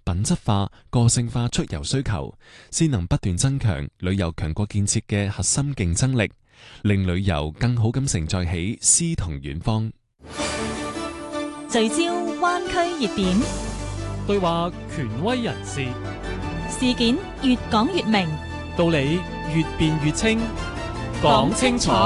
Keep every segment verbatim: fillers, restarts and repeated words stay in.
品質化、個性化出遊需求，先能不斷增強旅遊強國建設嘅核心競爭力，令旅遊更好咁承載起詩同遠方。 聚焦灣區熱點， 對話權威人士， 事件越講越明， 道理越辯越清，講清楚。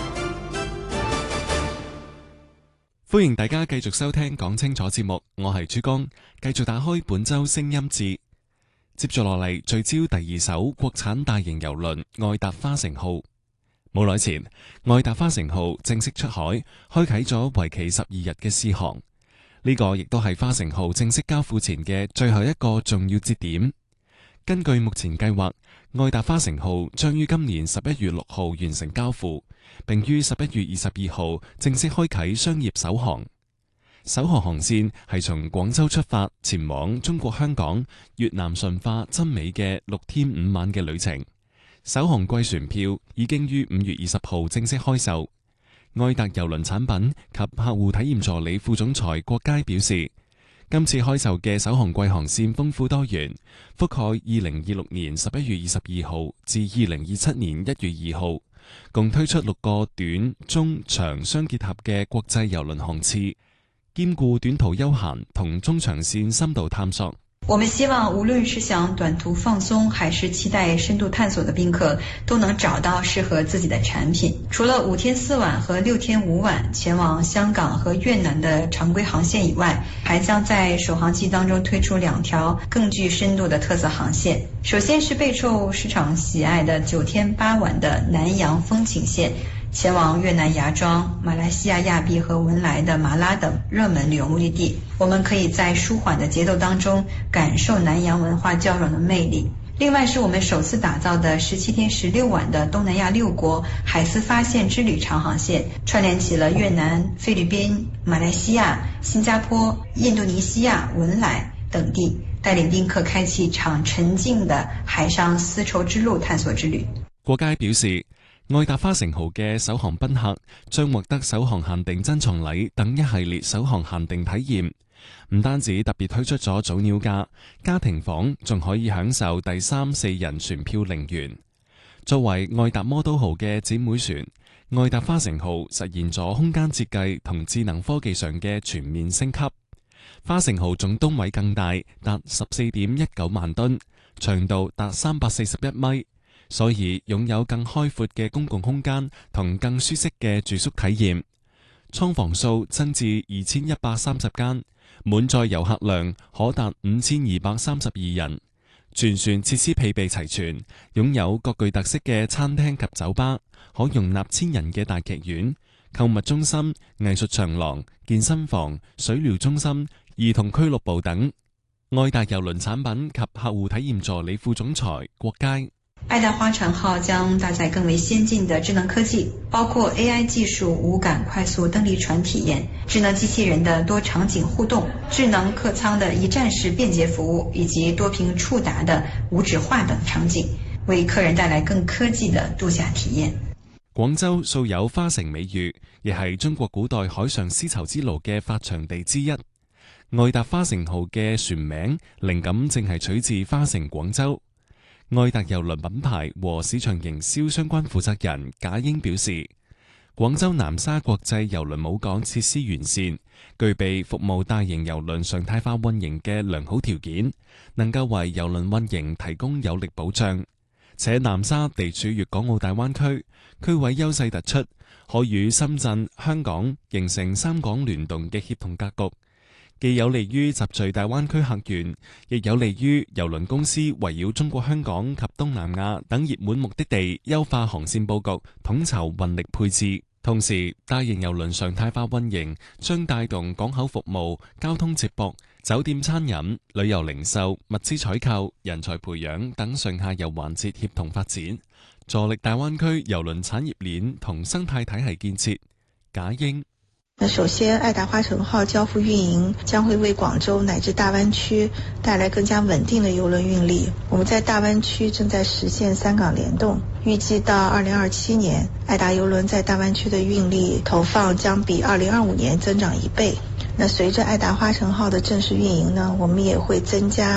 歡迎大家繼續收聽講清楚節目，我係珠江，繼續打開本周聲音誌。接住落嚟聚焦第二艘國產大型郵輪愛達花城號。冇耐前，愛達花城號正式出海，開啟咗為期十二日嘅試航。呢個亦都係花城號正式交付前嘅最後一個重要節點。根據目前計劃，愛達花城號將於今年十一月六號完成交付，並於十一月二十二號正式開啟商業首航。首航航線係從廣州出發，前往中國香港、越南順化、真美嘅六天五晚嘅旅程。首航季船票已經於五月二十號正式開售。愛達郵輪產品及客戶體驗助理副總裁郭佳表示，今次開售嘅首航季航線豐富多元，覆蓋二零二六年十一月二十二號至二零二七年一月二號，共推出六個短、中、長相結合嘅國際郵輪航次，兼顧短途休閒同中長線深度探索。 我們希望無論是想短途放鬆還是期待深度探索的賓客都能找到適合自己的產品。除了五天四晚和六天五晚前往香港和越南的常規航線以外，還將在首航季當中推出兩條更具深度的特色航線。首先是備受市場喜愛的九天八晚的南洋風情線，前往越南芽莊、馬來西亞亞庇和文萊的馬拉等熱門旅遊目的地，我們可以在舒緩的節奏當中感受南洋文化交融的魅力。另外是我們首次打造的十七天十六晚的東南亞六國海絲發現之旅長航線，串聯起了越南、菲律賓、馬來西亞、新加坡、印度尼西亞、文萊等地，帶領賓客開啟一場沉靜的海上絲綢之路探索之旅。 郭佳表示，愛達花城號嘅首航賓客將獲得首航限定珍藏禮等一系列首航限定體驗，唔單止特別推出咗早鳥價，家庭房仲可以享受第三四人船票零元。作為愛達魔都號嘅姊妹船，愛達花城號實現咗空間設計同智能科技上嘅全面升級。花城號總噸位更大，達十四點一九萬噸，長度達三百四十一米。所以擁有更開闊嘅公共空間同更舒適嘅住宿體驗，艙房數增至二千一百三十間，滿載遊客量可達五千二百三十二人。全船設施配備齊全，擁有各具特色嘅餐廳及酒吧，可容納千人嘅大劇院、購物中心、藝術長廊、健身房、水療中心、兒童俱樂部等。愛達郵輪產品及客戶體驗助理副總裁郭佳， 愛達花城號將搭載更為先進的智能科技，包括 A I 技術無感快速登陸船體驗、智能機器人的多場景互動、智能客艙的一站式便捷服務以及多屏觸達的無紙化等場景，為客人帶來更科技的度假體驗。 廣州素有花城美譽，亦係中國古代海上絲綢之路嘅發祥地之一。愛達花城號嘅船名靈感正係取自花城廣州。愛達郵輪品牌和市場營銷相關負責人賈英表示，廣州南沙國際郵輪母港設施完善，具備服務大型郵輪常態化運營嘅良好條件，能夠為郵輪運營提供有力保障。且南沙地處粵港澳大灣區，區位優勢突出，可與深圳、香港形成三港聯動嘅協同格局。既有利於集聚大灣區客源，亦有利於郵輪公司圍繞中國香港及東南亞等熱門目的地優化航線佈局，統籌運力配置。同時，大型郵輪常態化運營將帶動港口服務、交通接駁、酒店餐飲、旅遊零售、物資採購、人才培養等上下游環節協同發展，助力大灣區郵輪產業鏈同生態體系建設。賈英。 那首先，愛達花城號交付運營將會為廣州乃至大灣區帶來更加穩定的郵輪運力。我們在大灣區正在實現三港聯動，預計到二零二七年，愛達郵輪在大灣區的運力投放將比二零二五年增長一倍。那隨着愛達花城號的正式運營呢，我們也會增加